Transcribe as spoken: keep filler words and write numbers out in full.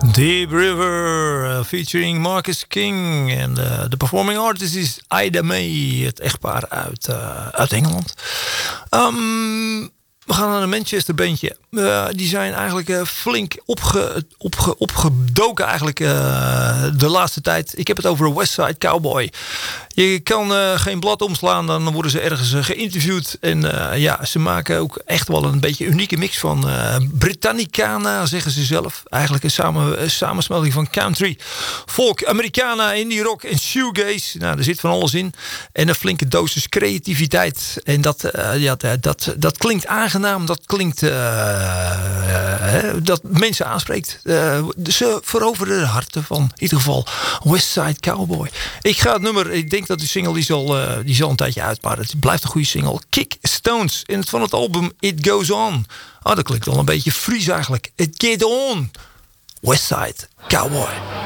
Deep River, uh, featuring Marcus King. En uh, de performing artist is Ida May, het echtpaar uit, uh, uit Engeland. Um, we gaan naar een Manchester bandje. Uh, die zijn eigenlijk uh, flink opge, opge, opgedoken eigenlijk uh, de laatste tijd. Ik heb het over Westside Cowboy. Je kan uh, geen blad omslaan, dan worden ze ergens uh, geïnterviewd. En uh, ja, ze maken ook echt wel een beetje een unieke mix van uh, Britannicana, zeggen ze zelf. Eigenlijk een, samen, een samensmelding van country, folk, Americana, indie rock en shoegaze. Nou, er zit van alles in. En een flinke dosis creativiteit. En dat, uh, ja, dat, dat, dat klinkt aangenaam, dat klinkt uh, uh, dat mensen aanspreekt. Uh, ze veroveren de harten van in ieder geval Westside Cowboy. Ik ga het nummer, ik denk dat die single die zal, uh, die zal een tijdje uit, maar het blijft een goede single. Kick Stones, in het van het album It Goes On. Ah, dat klinkt al een beetje Fries eigenlijk. It Get On, Westside Cowboy.